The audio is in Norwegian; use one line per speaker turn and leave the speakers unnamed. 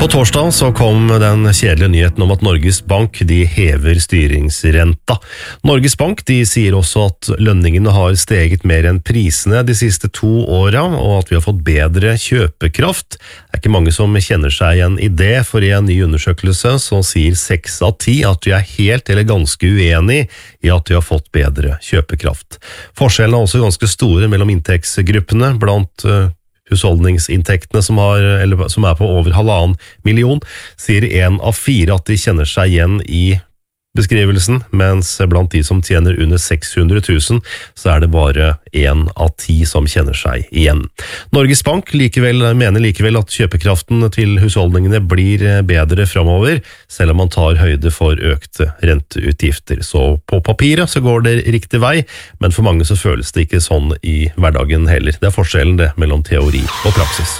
På torsdag så kom den kjedelige nyheten om at Norges Bank de hever styringsrenta. Norges Bank de sier også at lønningene har steget mer enn prisene de siste 2 åra, og at vi har fått bedre kjøpekraft. Det er ikke mange som kjenner seg igjen i det, for i en ny undersøkelse så sier 6 av 10 at de er helt eller ganske uenig i at de har fått bedre kjøpekraft. Forskjellene er også ganske store mellom inntektsgruppene blant husholdningsinntektene som er på over 1,5 million, sier 1 av 4 at de kjenner seg igjen i beskrivelsen, mens blant de som tjener under 600 000, så er det bare 1 av 10 som kjenner seg igjen. Norges Bank mener likevel at kjøpekraften til husholdningene blir bedre fremover, selv om man tar høyde for økte renteutgifter. Så på papiret så går det riktig vei, men for mange så føles det ikke sånn i hverdagen heller. Det er forskjellen det mellom teori og praksis.